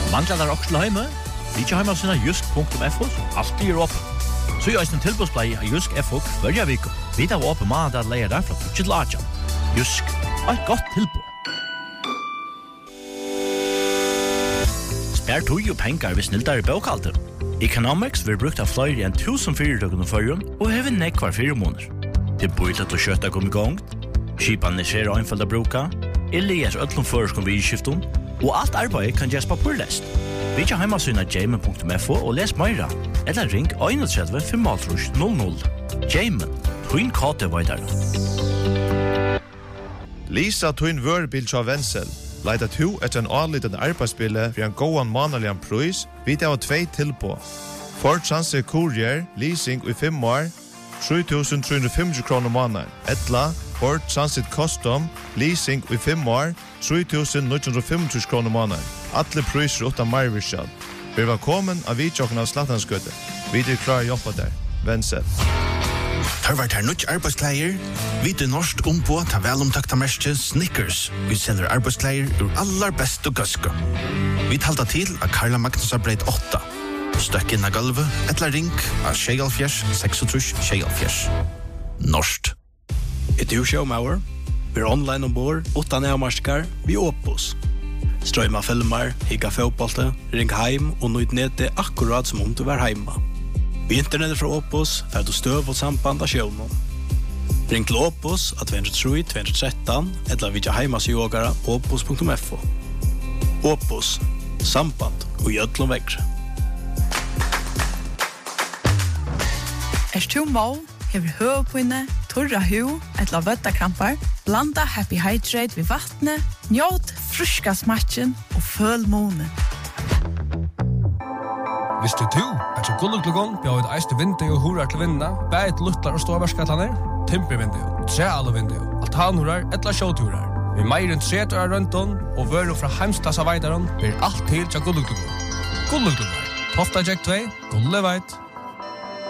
Manglar der også til heime? Vi ikke heima sina jusk.fo, alltid åpen. Så gjør en tilbudsblei av Jusk FO hver vik. Vi tar åpen mandag at leier der fra 2 til 8. Jusk, et godt tilbud. Spær tog og penger hvis sniltar i bøkalter. Economics vil brukt av flere enn 1000 fyrirtøkken og førjen, og hever nekk hver 4 måneder. Det bøylet og kjøttet kom i gang, skipan er skjer og einfalda bruka, Elias öllum føreskom vi i skifton, og alt arbeid kan gjøres papurlest. Vi ikke heimasyna jamen.fo og les meira, eller ring 31 500 00. Jamen, Twin Kate Vaidar. Lisa Twin Vørbil av Wenzel. Leida to etter en anliten arbeidsbille for en gåan manalian pris, vidt av 2 tilpå. Ford Transit Courier, leasing i 5 år, 3.350 kroner måneden. Etla, Ford Transit Custom, leasing i 5 år, 3.950 kroner måneden. Alle priser utan marvirskjall. Vi var kommet av vidtjokken av Slattanskøtte. Vi klar å jobbe der. Wenzel. Hørvart her nødt arbeidskleier. Vi norsk på ta velomtakta merke Snickers. Vi selger arbeidskleier ur allar best og gøske. Vi talta til av Karla Magnusar breit 8. Støkk inn av gulvet, etla ring av Sjegalfjers, 36 Sjegalfjers. Norskt. Et showmauer. Vi online ombord, 8 nærmarskar, vi Opus. Strøyma filmer, higga fotbollte, ring heim og nøyt nede akkurat som om du var heima. Vi internettet fra Opus, fer du støv og samband av sjøvnen. Ring til Opus av 203-213, eller vidja heimas jogara opus.fo. Opus, samband og gjødlom vekkre. Du må, hever høvpinne, torra hu, etla vøttakrampar, blanda Happy Hydrate ved vattnet, njåt friska smatchen og føl månen. Visste du at Gulluglugon bjør et eiste vindu og hurar til vinna, bæt luttlar og ståverskatlaner, timpervindu, trealvindu, altanhurar, etla sjåturar. Vi meir enn 30 år røntun og vøru fra heimstassa veidaron blir alt til til Gulluglugon. Gulluglugon, Tofta Jack 2, Gulleveit.